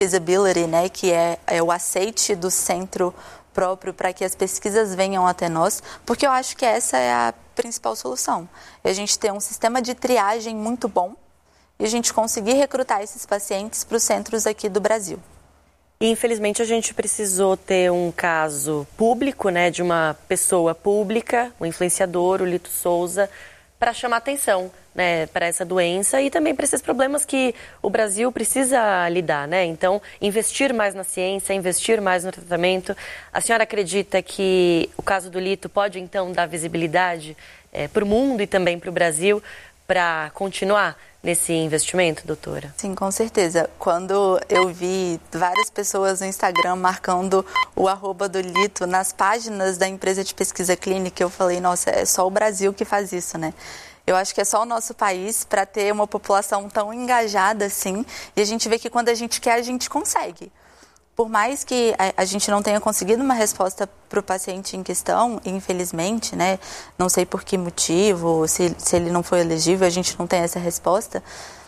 feasibility, né, que é o aceite do centro próprio para que as pesquisas venham até nós, porque eu acho que essa é a principal solução. É a gente ter um sistema de triagem muito bom e a gente conseguir recrutar esses pacientes para os centros aqui do Brasil. E, infelizmente, a gente precisou ter um caso público, né, de uma pessoa pública, um influenciador, o Lito Souza, para chamar atenção, né, para essa doença e também para esses problemas que o Brasil precisa lidar, né? Então, investir mais na ciência, investir mais no tratamento. A senhora acredita que o caso do Lito pode, então, dar visibilidade para o mundo e também para o Brasil para continuar nesse investimento, doutora? Sim, com certeza. Quando eu vi várias pessoas no Instagram marcando o @ do Lito nas páginas da empresa de pesquisa clínica, eu falei, nossa, é só o Brasil que faz isso, né? Eu acho que é só o nosso país para ter uma população tão engajada assim, e a gente vê que quando a gente quer, a gente consegue. Por mais que a gente não tenha conseguido uma resposta para o paciente em questão, infelizmente, né? Não sei por que motivo, se ele não foi elegível, a gente não tem essa resposta.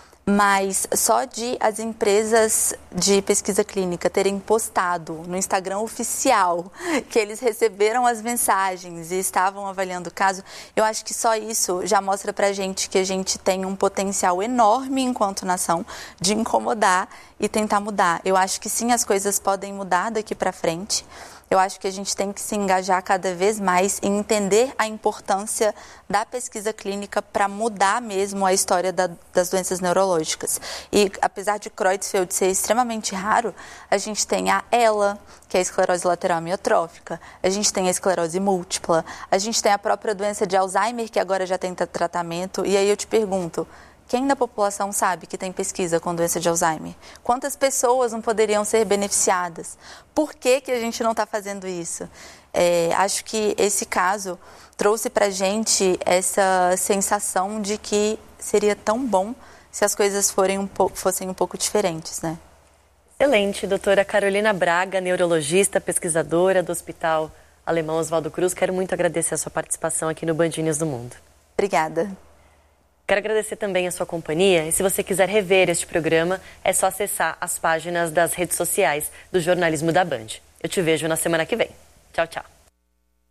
Mas só de as empresas de pesquisa clínica terem postado no Instagram oficial que eles receberam as mensagens e estavam avaliando o caso, eu acho que só isso já mostra pra gente que a gente tem um potencial enorme enquanto nação de incomodar e tentar mudar. Eu acho que sim, as coisas podem mudar daqui pra frente. Eu acho que a gente tem que se engajar cada vez mais em entender a importância da pesquisa clínica para mudar mesmo a história das doenças neurológicas. E apesar de Creutzfeldt ser extremamente raro, a gente tem a ELA, que é a esclerose lateral amiotrófica, a gente tem a esclerose múltipla, a gente tem a própria doença de Alzheimer, que agora já tem tratamento. E aí eu te pergunto, quem da população sabe que tem pesquisa com doença de Alzheimer? Quantas pessoas não poderiam ser beneficiadas? Por que a gente não está fazendo isso? Acho que esse caso trouxe para a gente essa sensação de que seria tão bom se as coisas fossem um pouco diferentes, né? Excelente, doutora Carolina Braga, neurologista, pesquisadora do Hospital Alemão Oswaldo Cruz. Quero muito agradecer a sua participação aqui no Band News do Mundo. Obrigada. Quero agradecer também a sua companhia e se você quiser rever este programa, é só acessar as páginas das redes sociais do Jornalismo da Band. Eu te vejo na semana que vem. Tchau, tchau.